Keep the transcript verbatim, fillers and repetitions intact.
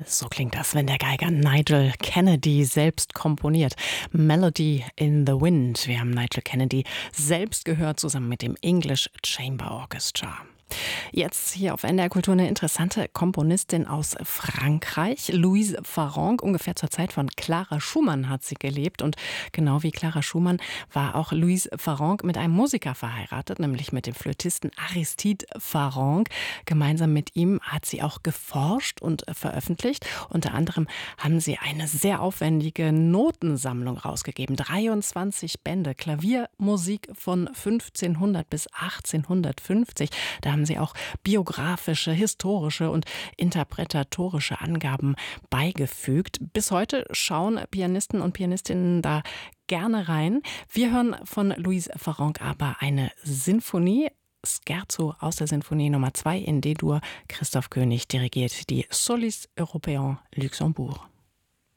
So klingt das, wenn der Geiger Nigel Kennedy selbst komponiert. Melody in the Wind. Wir haben Nigel Kennedy selbst gehört, zusammen mit dem English Chamber Orchestra. Jetzt hier auf N D R Kultur eine interessante Komponistin aus Frankreich, Louise Farrenc. Ungefähr zur Zeit von Clara Schumann hat sie gelebt. Und genau wie Clara Schumann war auch Louise Farrenc mit einem Musiker verheiratet, nämlich mit dem Flötisten Aristide Farrenc. Gemeinsam mit ihm hat sie auch geforscht und veröffentlicht. Unter anderem haben sie eine sehr aufwendige Notensammlung rausgegeben. dreiundzwanzig Bände, Klaviermusik von fünfzehnhundert bis achtzehnhundertfünfzig. Da haben sie auch biografische, historische und interpretatorische Angaben beigefügt. Bis heute schauen Pianisten und Pianistinnen da gerne rein. Wir hören von Louise Farrenc aber eine Sinfonie, Scherzo aus der Sinfonie Nummer zwei in D-Dur. Christoph König dirigiert die Solis Européen Luxembourg.